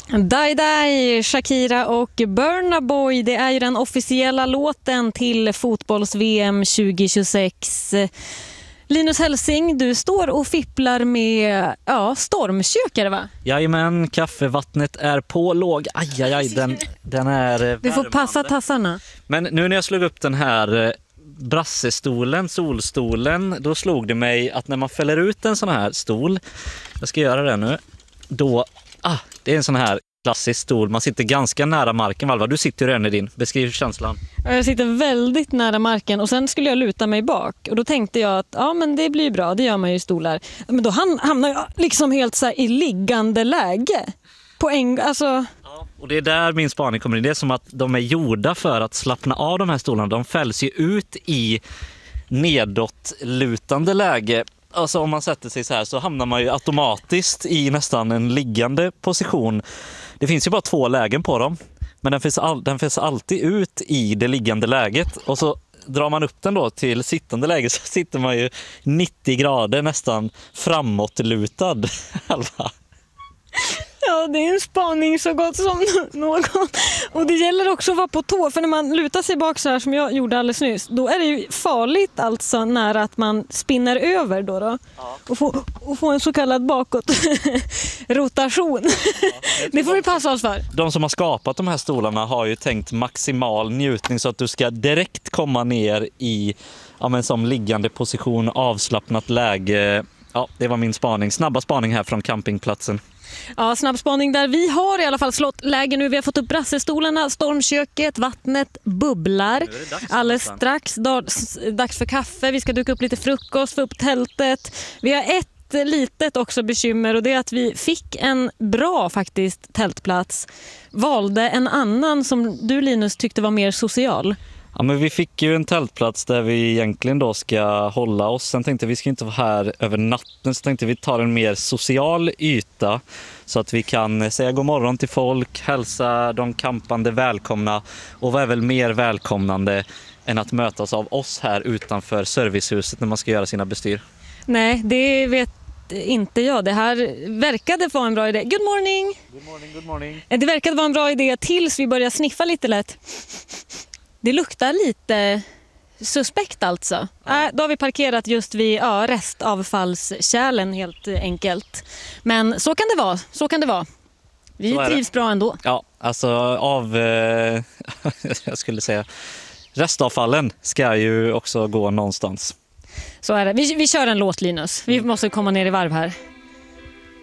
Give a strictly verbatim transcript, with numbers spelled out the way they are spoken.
Die Die, Shakira och Burna Boy, det är ju den officiella låten till fotbolls-V M tjugohundratjugosex. Linus Helsing, du står och fipplar med ja, stormkökare, va? Jajamän, kaffevattnet är på låg. Aj, aj, aj, den, den är värmande. Du får passa tassarna. Men nu när jag slog upp den här brassestolen, solstolen, då slog det mig att när man fäller ut en sån här stol, jag ska göra det nu, då, ah, det är en sån här klassisk stol, man sitter ganska nära marken. Valva, du sitter ju redan i din, beskriv känslan. Jag sitter väldigt nära marken och sen skulle jag luta mig bak och då tänkte jag att ja, men det blir bra, det gör man ju i stolar. Men då hamnar jag liksom helt så här i liggande läge. På en, alltså... Ja, och det är där min spaning kommer in. Det är som att de är gjorda för att slappna av de här stolarna. De fälls ju ut i nedåtlutande läge. Alltså om man sätter sig så här så hamnar man ju automatiskt i nästan en liggande position. Det finns ju bara två lägen på dem. Men den finns, all, den finns alltid ut i det liggande läget. Och så drar man upp den då till sittande läge så sitter man ju nittio grader nästan framåtlutad. Ja, det är en spaning så gott som någon. Och det gäller också att vara på tå. För när man lutar sig bak så här som jag gjorde alldeles nyss, då är det ju farligt alltså nära att man spinner över då, då ja. och, få, och få en så kallad bakåt rotation. Ja, det får vi passa oss för. De som har skapat de här stolarna har ju tänkt maximal njutning så att du ska direkt komma ner i ja, men som liggande position, avslappnat läge. Ja, det var min spaning. Snabba spaning här från campingplatsen. Ja, snabbspaning där. Vi har i alla fall slått läge nu. Vi har fått upp brassestolarna, stormköket, vattnet bubblar. Alldeles strax. Dags för kaffe. Vi ska duka upp lite frukost, få upp tältet. Vi har ett litet också bekymmer och det är att vi fick en bra faktiskt tältplats. Valde en annan som du, Linus, tyckte var mer social. Ja, men vi fick ju en tältplats där vi egentligen då ska hålla oss. Sen tänkte vi ska inte vara här över natten, så tänkte vi tar en mer social yta så att vi kan säga god morgon till folk, hälsa de campande välkomna och vara väl mer välkomnande än att mötas av oss här utanför servicehuset när man ska göra sina bestyr. Nej, det vet inte jag. Det här verkade vara en bra idé. Good morning! Good morning, good morning. Det verkade vara en bra idé tills vi började sniffa lite lätt. Det luktar lite suspekt alltså. Ja. Äh, då har vi parkerat just vid ja, restavfallskärlen helt enkelt. Men så kan det vara, så kan det vara. Vi trivs bra ändå. Ja, alltså av, eh, jag skulle säga, restavfallen ska ju också gå någonstans. Så är det. Vi, vi kör en låt, Linus. Vi måste komma ner i varv här.